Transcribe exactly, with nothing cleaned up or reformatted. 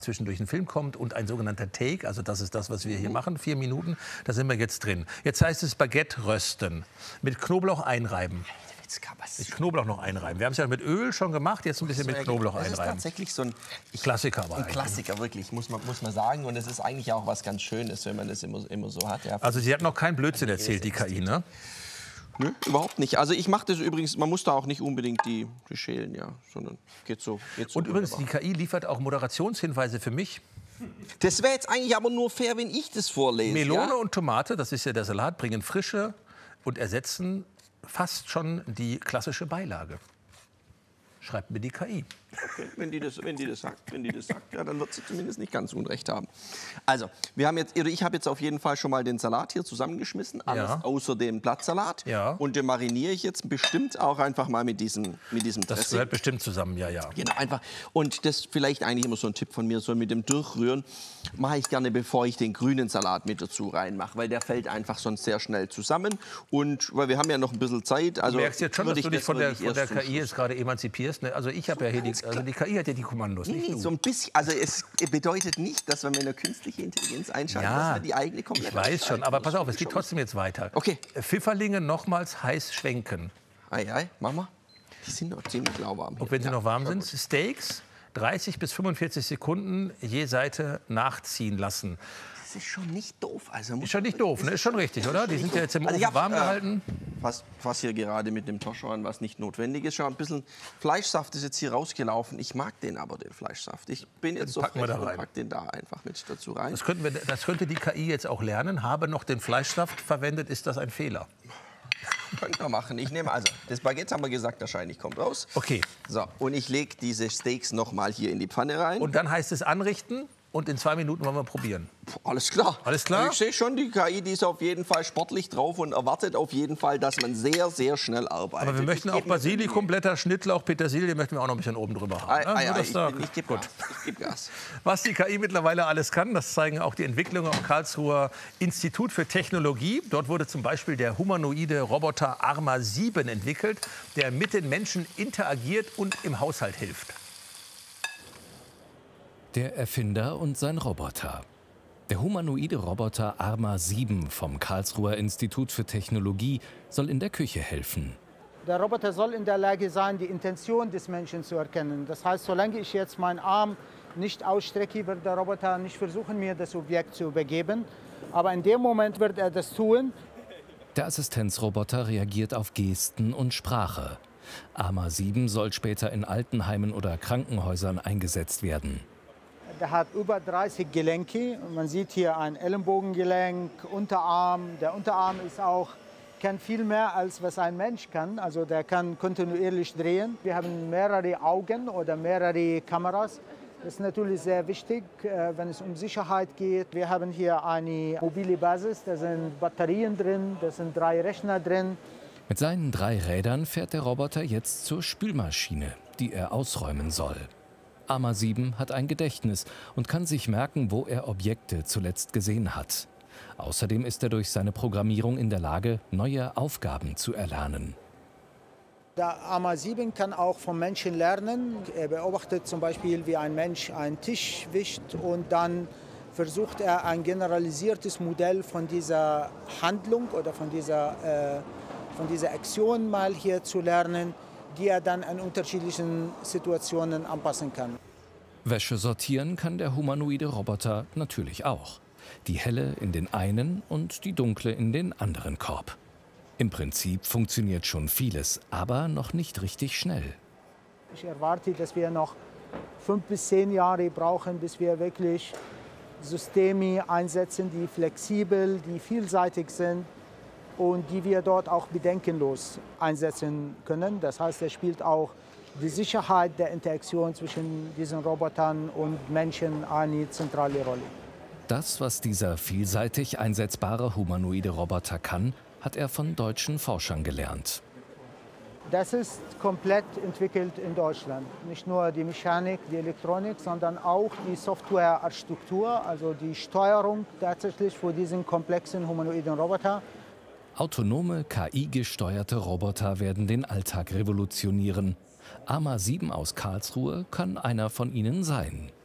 zwischendurch ein Film kommt und ein sogenannter Take, also das ist das, was wir hier machen, vier Minuten, da sind wir jetzt drin. Jetzt heißt es Baguette rösten, mit Knoblauch einreiben. Mit Knoblauch noch einreiben. Wir haben es ja mit Öl schon gemacht, jetzt ein bisschen mit Knoblauch einreiben. Das ist tatsächlich so ein ich, Klassiker. Ein Klassiker, wirklich, muss man, muss man sagen. Und es ist eigentlich auch was ganz Schönes, wenn man das immer, immer so hat. Ja. Also sie hat noch keinen Blödsinn erzählt, die K I, ne? Nö, überhaupt nicht. Also ich mache das übrigens, man muss da auch nicht unbedingt die, die schälen, ja, sondern geht so. Geht so und übrigens, wunderbar. die K I liefert auch Moderationshinweise für mich. Das wäre jetzt eigentlich aber nur fair, wenn ich das vorlese. Melone ja? und Tomate, das ist ja der Salat, bringen Frische und ersetzen fast schon die klassische Beilage. Schreibt mir die K I. Okay, wenn die das, wenn die das sagt, wenn die das sagt, ja, dann wird sie zumindest nicht ganz unrecht haben. Also, wir haben jetzt, ich habe jetzt auf jeden Fall schon mal den Salat hier zusammengeschmissen, alles ja. außer den Blattsalat. Ja. Und den mariniere ich jetzt bestimmt auch einfach mal mit diesem, mit diesem Dressing. Das gehört bestimmt zusammen, ja, ja. Genau, einfach. Und das vielleicht eigentlich immer so ein Tipp von mir, so mit dem Durchrühren mache ich gerne, bevor ich den grünen Salat mit dazu reinmache, weil der fällt einfach sonst sehr schnell zusammen. Und weil wir haben ja noch ein bisschen Zeit. Also du merkst jetzt schon, dass du dich das von der, von der K I Schluss. jetzt gerade emanzipierst. Ne? Also ich habe ja hier die, also die K I hat ja die Kommandos, Nee, nicht nee, du. so ein bisschen. Also es bedeutet nicht, dass wenn wir eine künstliche Intelligenz einschalten, Ja, dass wir die eigene komplett ich weiß schon, aber pass auf, es geht trotzdem jetzt weiter. Okay. Pfifferlinge nochmals heiß schwenken. Ei, ei, mach mal. Die sind noch ziemlich lauwarm hier. Und wenn sie ja, noch warm sind, Steaks dreißig bis fünfundvierzig Sekunden je Seite nachziehen lassen. Das ist schon nicht doof. Also Ist schon nicht doof, ne? Ist schon richtig, oder? Die sind ja jetzt im also Ofen warm äh, gehalten. Was, was hier gerade mit dem Toscher an, was nicht notwendig ist. Schon ein bisschen Fleischsaft ist jetzt hier rausgelaufen. Ich mag den aber, den Fleischsaft. Ich bin jetzt so packen wir frech da und rein. pack den da einfach mit dazu rein. Das, könnten wir, das könnte die K I jetzt auch lernen. Habe noch den Fleischsaft verwendet, ist das ein Fehler? Können wir machen. Ich nehme also, das Baguette haben wir gesagt, wahrscheinlich kommt raus. Okay. So, und ich lege diese Steaks noch mal hier in die Pfanne rein. Und dann heißt es anrichten und in zwei Minuten wollen wir probieren. Puh, alles klar. Alles klar? Ich sehe schon, die K I, die ist auf jeden Fall sportlich drauf und erwartet auf jeden Fall, dass man sehr, sehr schnell arbeitet. Aber wir möchten Ich auch gebe mir Basilikum, Blätter, Schnittlauch, Petersilie möchten wir auch noch ein bisschen oben drüber haben. Ei, ne? ei, Nur, ei, dass ich da- bin- ich gebe Gut. Gas. Ich gebe Gas. Was die K I mittlerweile alles kann, das zeigen auch die Entwicklungen am Karlsruher Institut für Technologie. Dort wurde zum Beispiel der humanoide Roboter Arma sieben entwickelt, der mit den Menschen interagiert und im Haushalt hilft. Der Erfinder und sein Roboter. Der humanoide Roboter Arma sieben vom Karlsruher Institut für Technologie soll in der Küche helfen. Der Roboter soll in der Lage sein, die Intention des Menschen zu erkennen. Das heißt, solange ich jetzt meinen Arm nicht ausstrecke, wird der Roboter nicht versuchen, mir das Objekt zu übergeben. Aber in dem Moment wird er das tun. Der Assistenzroboter reagiert auf Gesten und Sprache. Arma sieben soll später in Altenheimen oder Krankenhäusern eingesetzt werden. Der hat über dreißig Gelenke. Man sieht hier ein Ellenbogengelenk, Unterarm. Der Unterarm ist auch, kann viel mehr, als was ein Mensch kann. Also der kann kontinuierlich drehen. Wir haben mehrere Augen oder mehrere Kameras. Das ist natürlich sehr wichtig, wenn es um Sicherheit geht. Wir haben hier eine mobile Basis, da sind Batterien drin, da sind drei Rechner drin. Mit seinen drei Rädern fährt der Roboter jetzt zur Spülmaschine, die er ausräumen soll. Arma sieben hat ein Gedächtnis und kann sich merken, wo er Objekte zuletzt gesehen hat. Außerdem ist er durch seine Programmierung in der Lage, neue Aufgaben zu erlernen. Der Arma sieben kann auch vom Menschen lernen. Er beobachtet zum Beispiel, wie ein Mensch einen Tisch wischt und dann versucht er ein generalisiertes Modell von dieser Handlung oder von dieser, äh, von dieser Aktion mal hier zu lernen, die er dann an unterschiedlichen Situationen anpassen kann. Wäsche sortieren kann der humanoide Roboter natürlich auch. Die helle in den einen und die dunkle in den anderen Korb. Im Prinzip funktioniert schon vieles, aber noch nicht richtig schnell. Ich erwarte, dass wir noch fünf bis zehn Jahre brauchen, bis wir wirklich Systeme einsetzen, die flexibel, die vielseitig sind und die wir dort auch bedenkenlos einsetzen können. Das heißt, es spielt auch die Sicherheit der Interaktion zwischen diesen Robotern und Menschen eine zentrale Rolle. Das, was dieser vielseitig einsetzbare humanoide Roboter kann, hat er von deutschen Forschern gelernt. Das ist komplett entwickelt in Deutschland. Nicht nur die Mechanik, die Elektronik, sondern auch die Softwarearchitektur, also die Steuerung tatsächlich für diesen komplexen humanoiden Roboter. Autonome, K I-gesteuerte Roboter werden den Alltag revolutionieren. Arma sieben aus Karlsruhe kann einer von ihnen sein.